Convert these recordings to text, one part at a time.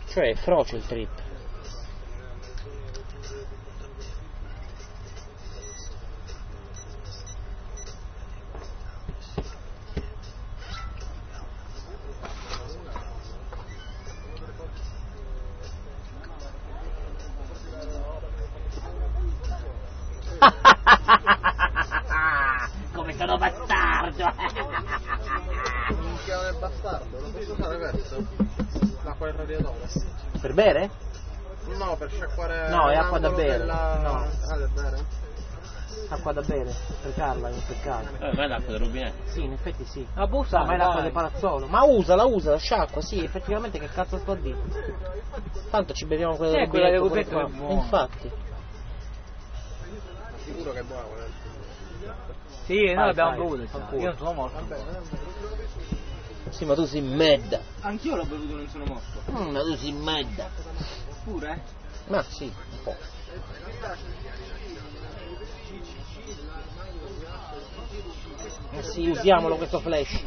Cioè è froce il trip. Come sono bastardo! Non chiama il bastardo, lo posso fare questo? L'acqua del radiatore? Per bere? No, per sciacquare. No, è acqua da bere. Della... No. Ah, da bere? Acqua da bere, sprecarla, in quel caso. Ma è l'acqua del rubinetto. Sì, in effetti sì. La busta, Ma è l'acqua del palazzolo. Ma usala, sciacqua, sì, effettivamente che cazzo sto a dire? Tanto ci beviamo quella del quella del rubinetto rubinetto pure è qua. buona. Infatti. Sicuro che è buona quella del Sì, noi abbiamo vai, bevuto. fanculo. Io non sono morto. Sì, ma tu sei medda. Anch'io l'ho bevuto e non sono morto. Ma tu sei medda. Pure? Ma sì, un po'. Sì, usiamolo questo flash.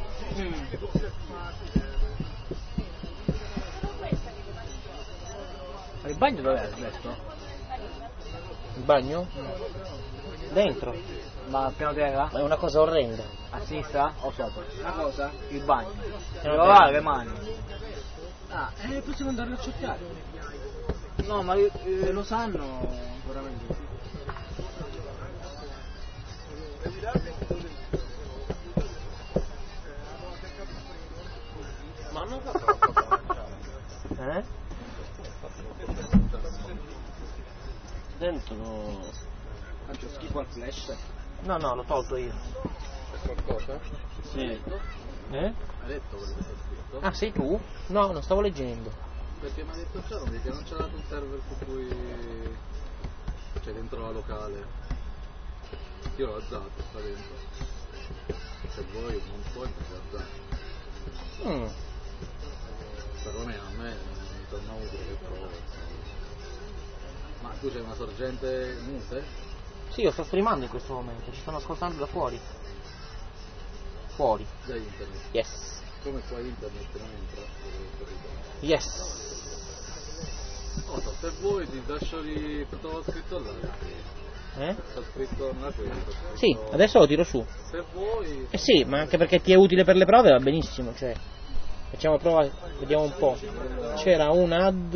Il bagno dov'è adesso? Il bagno? Dentro. Ma a piano terra? Ma è una cosa orrenda. A sinistra o sopra? Una cosa? Il bagno. Piano Devo terra. lavare le mani. Ah, possiamo andare a cercare. No, ma lo sanno veramente. Ma non fa troppo Eh? Dentro faccio schifo al flash. No, l'ho tolto io. qualcosa? Sì. Eh? Hai detto quello che c'è scritto? Ah, sei tu? No, non stavo leggendo. Perché mi ha detto già, non dice, non c'è dato un server su cui c'è dentro la locale. Io l'ho alzato, sta dentro. Se vuoi non puoi, mi puoi alzare. Perlomeno a me mi torna utile che trovo. Ma tu c'hai una sorgente mute? Sì, io sto streamando in questo momento, ci stanno ascoltando da fuori. Fuori. Da internet. Yes. Come qua internet non entra? Yes. Oto, se vuoi ti lascio di... T'ho scritto là. Eh? T'ho scritto nella questo. Sì, adesso lo tiro su. Se vuoi... Eh sì, ma anche perché ti è utile per le prove va benissimo, cioè. Facciamo prova, vediamo un po'. C'era un ad.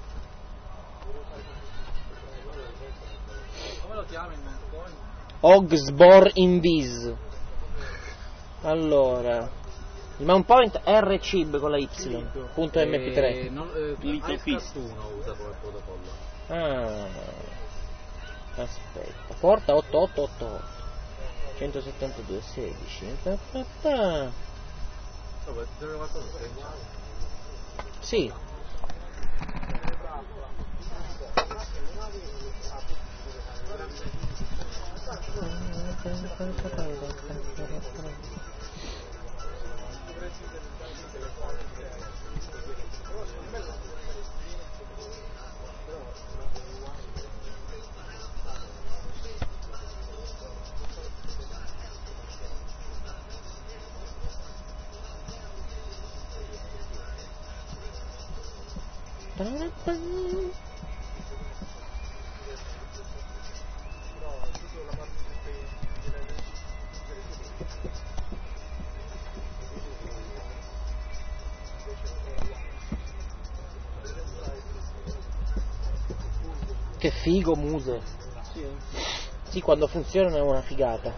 Come lo chiami il Mountcoin? Ogsbor Invis. Allora. Il mount point RCIB con la Y. Punto MP3. Little Fist. uno usa come protocollo. Ah. Aspetta. Porta 8888. 172 16. Vabbè, ti serve qualcosa che c'è. Sì. Che figo Muse. Sì, quando funzionano è una figata.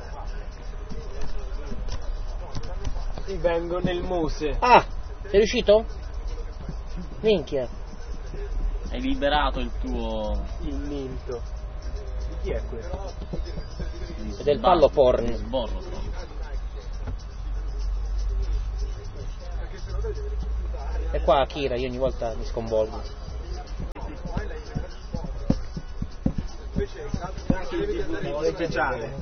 Ti vengo nel muse. Ah, sei riuscito? Minchia. Hai liberato il tuo... Il minto. Di chi è questo? È del pallo porn. Sborro. E qua Akira, io ogni volta mi sconvolgo. Speciale.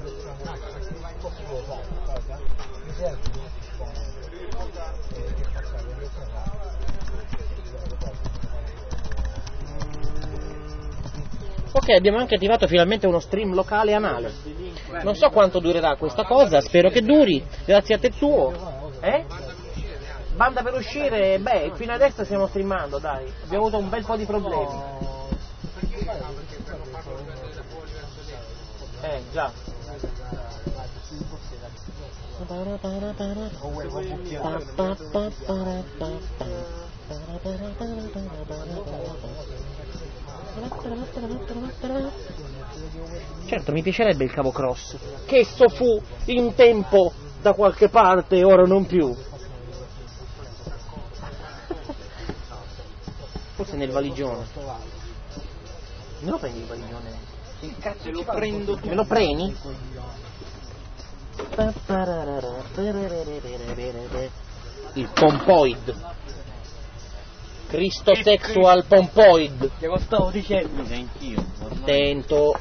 Ok, abbiamo anche attivato finalmente uno stream locale anale. Non so quanto durerà questa cosa, spero che duri. Grazie a te tuo. Eh? Banda per uscire, beh, fino adesso stiamo streamando, dai. Abbiamo avuto un bel po' di problemi. Già. Certo, mi piacerebbe il cavo cross, che esso fu in tempo da qualche parte, ora non più. Forse nel valigione. Me lo prendi il valigione? Il cazzo lo prendo tu. Me lo premi? Il pompoid. Cristo sexual pompoid. Che lo stavo dicendo anch'io. Attento.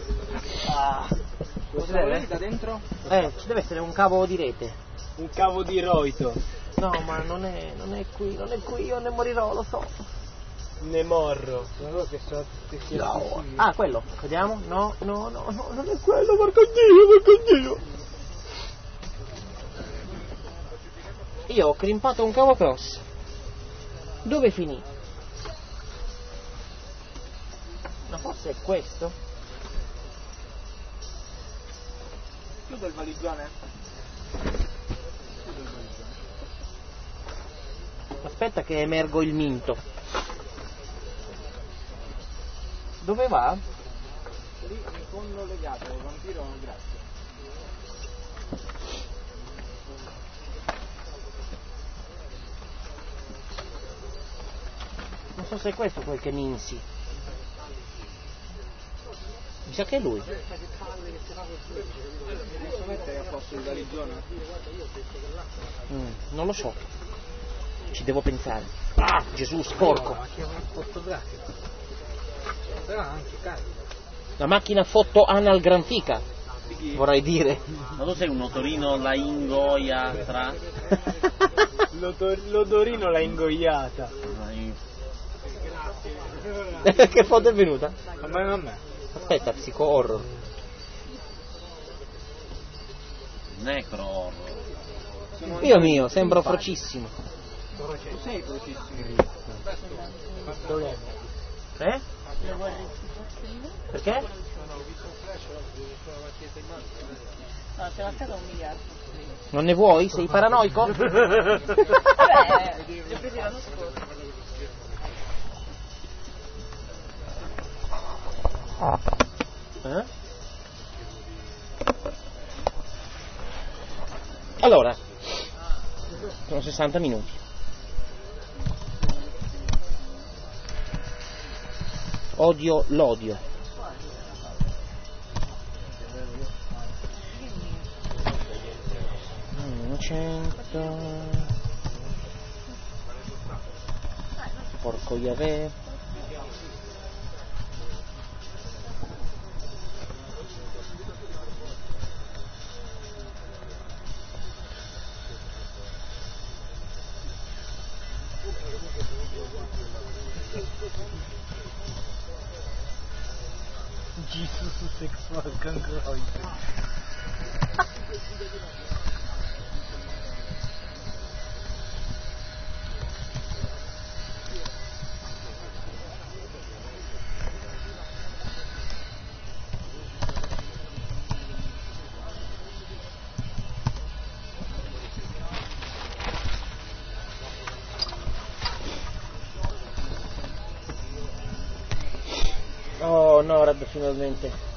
Cosa vuoi da dentro? Ci deve essere un cavo di rete. Un cavo di roito. No, ma non è qui, io ne morirò, lo so. Ne morro. No. Ah, quello, vediamo? No, non è quello, porco Dio. Io ho crimpato un cavo cross. Dove finì? Ma forse è questo? Chiudo il valigione. Aspetta che emergo il minto. Dove va? Lì in fondo legato, vampiro grazie. Non so se è questo quel che minsi. Mi sa che è lui. Posso mettere a posto il valigione? Non lo so. Ci devo pensare. Ah, Gesù sporco. La macchina foto-analgranfica, vorrei dire. Ma tu sei un motorino la ingoia tra... L'odorino l'ha ingoiata. Che foto è venuta? A me. Aspetta, psico horror. Necro horror. Io mio, sembro frocissimo. Tu sei crocissimo. Eh? Perché? No, c'è la casa 1 miliardo. Non ne vuoi? Sei paranoico? Vabbè, li ho presi l'anno scorso. Allora, sono 60 minuti. Odio l'odio. Porco Yahweh. Jesus sexual gangroid. Oh, Norad finalmente.